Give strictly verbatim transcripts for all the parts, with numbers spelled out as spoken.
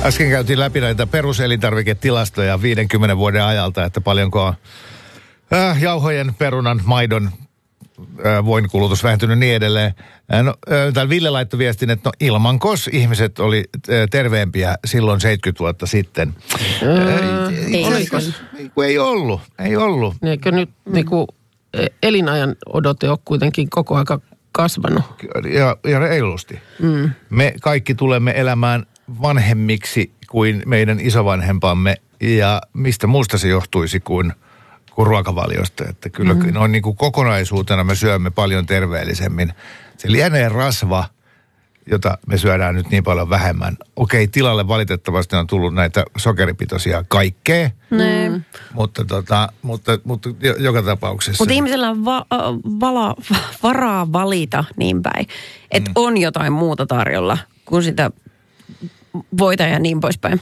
Äsken käytiin läpi näitä peruselintarviketilastoja viidenkymmenen vuoden ajalta, että paljonko on äh, jauhojen, perunan, maidon, äh, voin kulutus vähentynyt niin edelleen. Äh, no, äh, täällä Ville laittoi viestin, että no ilmankos ihmiset oli äh, terveempiä silloin seitsemänkymmentä vuotta sitten. Mm, ei, oliko? Ei ollut, ei ollut. Eikö nyt niinku elinajan odote on kuitenkin koko aika kasvanut? Ja, ja reilusti. Mm. Me kaikki tulemme elämään vanhemmiksi kuin meidän isovanhempamme, ja mistä muusta se johtuisi kuin, kuin ruokavaliosta. Että kyllä mm. noin niin kuin kokonaisuutena me syömme paljon terveellisemmin. Se lienee rasva, jota me syödään nyt niin paljon vähemmän. Okei, tilalle valitettavasti on tullut näitä sokeripitoisia kaikkea, mm. mutta, tota, mutta, mutta joka tapauksessa. Mutta ihmisellä on va- vala, varaa valita niin päin, että mm. on jotain muuta tarjolla kuin sitä voita ja niin poispäin.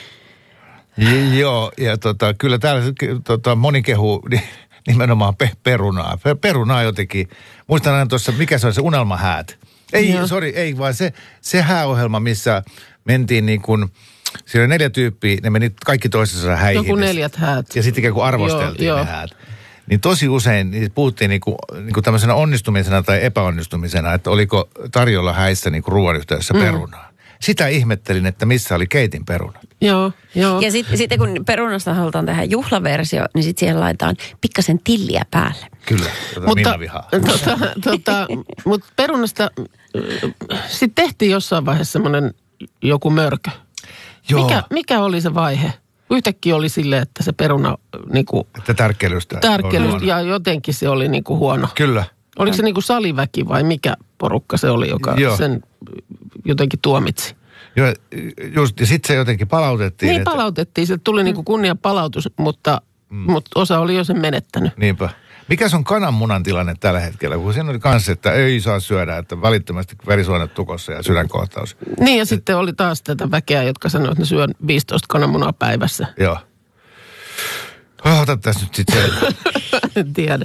J- joo, ja tota, kyllä täällä tota, moni kehuu nimenomaan pe- perunaa. Perunaa jotenkin. Muistan aina tuossa, mikä se on se unelmahäät. Ei, sori, ei vaan se, se hääohjelma, missä mentiin niin kuin, siinä oli neljä tyyppiä, ne meni kaikki toistensa häihin. Joku neljät häät. Ja sitten ikään kuin arvosteltiin joo, ne häät. Niin tosi usein niin puhuttiin niin kuin, niin kuin tämmöisenä onnistumisena tai epäonnistumisena, että oliko tarjolla häissä niin kuin ruoan yhteydessä mm. perunaa. Sitä ihmettelin, että missä oli Keitin perunat. Joo, joo. Ja sitten sit, kun perunasta halutaan tehdä juhlaversio, niin sitten siihen laitetaan pikkasen tilliä päälle. Kyllä, tota mutta, minä vihaan. Tota, tota, mutta perunasta sitten tehtiin jossain vaiheessa semmoinen joku mörkö. Joo. Mikä, mikä oli se vaihe? Yhtäkkiä oli silleen, että se peruna niinku... Että tärkkelystä. Tärkkelystä ja jotenkin se oli niinku huono. Kyllä. Oliko se niinku saliväki vai mikä porukka se oli, joka Joo. sen jotenkin tuomitsi? Joo, just, ja sitten se jotenkin palautettiin. Niin että... palautettiin, se tuli mm. niinku kunnia palautus, mutta, mm. mutta osa oli jo sen menettänyt. Niinpä. Mikäs on kananmunan tilanne tällä hetkellä? Kun siinä oli kanssa, että ei saa syödä, että välittömästi verisuonet tukossa ja sydänkohtaus. Niin ja sitten oli taas tätä väkeä, jotka sanoivat, että ne syö viisitoista kananmunaa päivässä. Joo. Ota tässä nyt sitten selvä. En tiedä.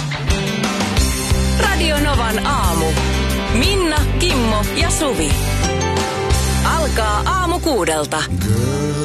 Radio Novan aamu. Minna, Kimmo ja Suvi. Alkaa aamu kuudelta.